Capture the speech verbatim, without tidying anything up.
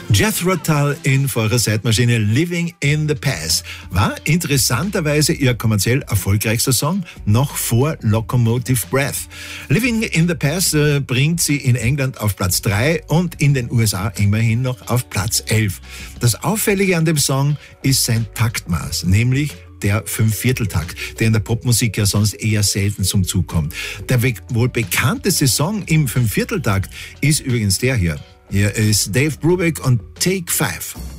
Jethro Tull in vor ihrer Zeitmaschine Living in the Past war interessanterweise ihr kommerziell erfolgreichster Song noch vor Locomotive Breath. Living in the Past äh, bringt sie in England auf Platz drei und in den U S A immerhin noch auf Platz elf. Das Auffällige an dem Song ist sein Taktmaß, nämlich der Fünfvierteltakt, der in der Popmusik ja sonst eher selten zum Zug kommt. Der wohl bekannteste Song im Fünfvierteltakt ist übrigens der hier. Hier ist Dave Brubeck und Take Five.